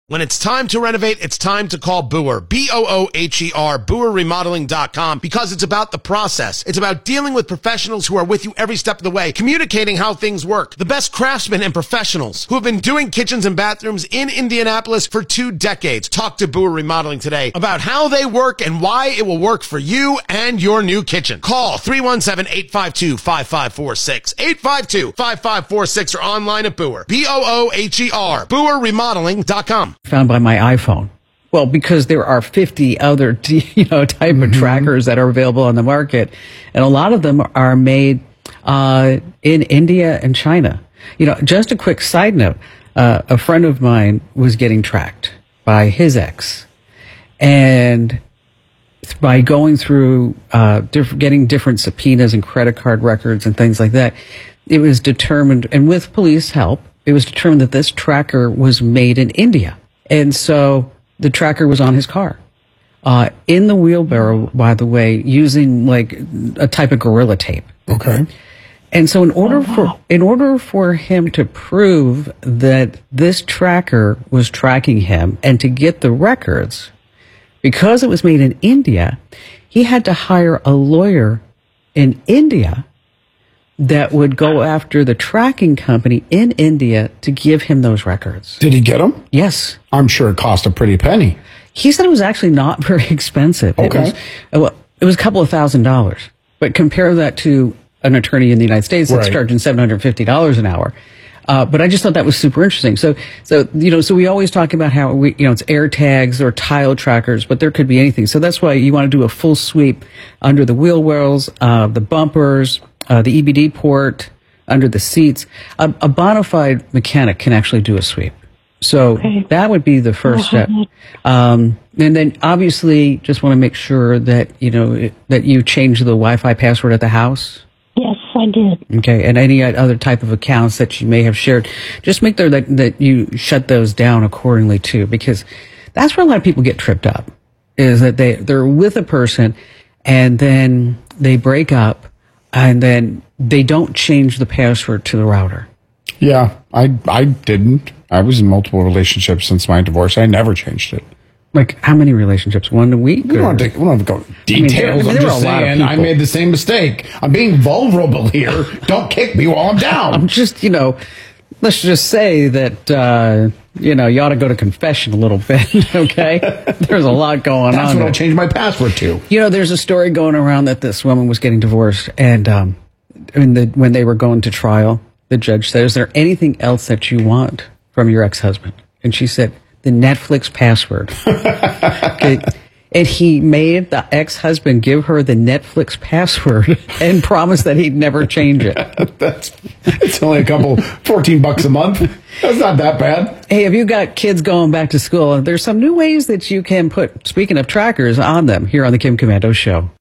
When it's time to renovate, it's time to call Booher. B-O-O-H-E-R, BooherRemodeling.com, because it's about the process. It's about dealing with professionals who are with you every step of the way, communicating how things work. The best craftsmen and professionals who have been doing kitchens and bathrooms in Indianapolis for 2 decades. Talk to Booher Remodeling today about how they work and why it will work for you and your new kitchen. Call 317-852-5546, 852-5546, or online at Booher. B-O-O-H-E-R, BooherRemodeling.com. Found by my iPhone. Well, because there are 50 other, type of trackers that are available on the market, and a lot of them are made in India and China. Just a quick side note: a friend of mine was getting tracked by his ex, and by going through getting different subpoenas and credit card records and things like that, it was determined, and with police help, it was determined that this tracker was made in India. And so the tracker was on his car, in the wheelbarrow, by the way, using like a type of Gorilla Tape. Okay. And so in order for him to prove that this tracker was tracking him and to get the records, because it was made in India, he had to hire a lawyer in India that would go after the tracking company in India to give him those records. Did he get them? Yes. I'm sure it cost a pretty penny. He said it was actually not very expensive. Okay. It was a couple of $1,000s. But compare that to an attorney in the United States that's charging $750 an hour. But I just thought that was super interesting. So we always talk about how it's air tags or tile trackers, but there could be anything. So that's why you want to do a full sweep under the wheel wells, the bumpers, the EBD port, under the seats. A bona fide mechanic can actually do a sweep. So that would be the first step. And then obviously just want to make sure that, that you change the Wi-Fi password at the house. Yes, I did. Okay. And any other type of accounts that you may have shared, just make sure that you shut those down accordingly too, because that's where a lot of people get tripped up, is that they're with a person and then they break up and then they don't change the password to the router. Yeah, I didn't. I was in multiple relationships since my divorce. I never changed it. Like, how many relationships? 1 a week? We don't have to go details. I'm just saying I made the same mistake. I'm being vulnerable here. Don't kick me while I'm down. I'm just, let's just say that, you ought to go to confession a little bit, okay? There's a lot going on. That's what I changed my password to. There's a story going around that this woman was getting divorced, and when they were going to trial, the judge said, "Is there anything else that you want from your ex-husband?" And she said, "The Netflix password." Okay. And he made the ex-husband give her the Netflix password and promised that he'd never change it. It's only $14 a month. That's not that bad. Hey, if you got kids going back to school, there's some new ways that you can put, speaking of trackers, on them here on the Kim Komando Show.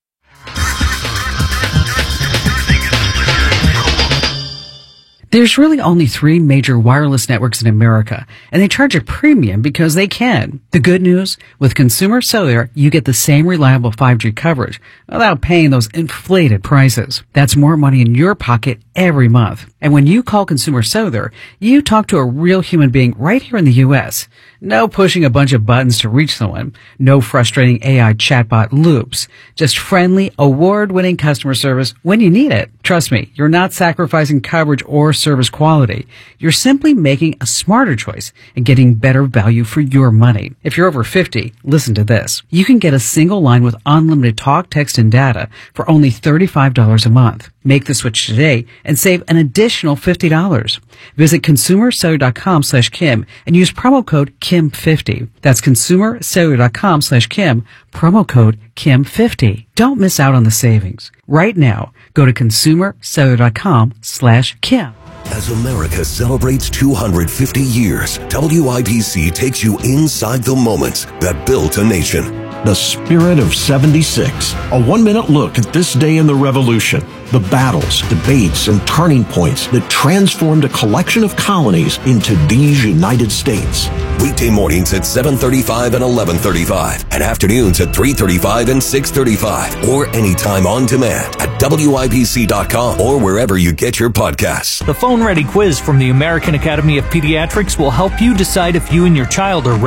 There's really only 3 major wireless networks in America, and they charge a premium because they can. The good news, with Consumer Cellular, you get the same reliable 5G coverage without paying those inflated prices. That's more money in your pocket every month. And when you call Consumer Cellular, you talk to a real human being right here in the U.S. No pushing a bunch of buttons to reach someone. No frustrating AI chatbot loops. Just friendly, award-winning customer service when you need it. Trust me, you're not sacrificing coverage or service quality. You're simply making a smarter choice and getting better value for your money. If you're over 50, listen to this. You can get a single line with unlimited talk, text, and data for only $35 a month. Make the switch today and save an additional $50. Visit consumercellular.com/Kim and use promo code KIM50. That's consumercellular.com/Kim, promo code KIM50. Don't miss out on the savings. Right now, go to consumercellular.com/Kim. As America celebrates 250 years, WIBC takes you inside the moments that built a nation. The Spirit of 76. A 1-minute look at this day in the Revolution. The battles, debates, and turning points that transformed a collection of colonies into these United States. Weekday mornings at 7:35 and 11:35, and afternoons at 3:35 and 6:35, or anytime on demand at WIBC.com or wherever you get your podcasts. The phone-ready quiz from the American Academy of Pediatrics will help you decide if you and your child are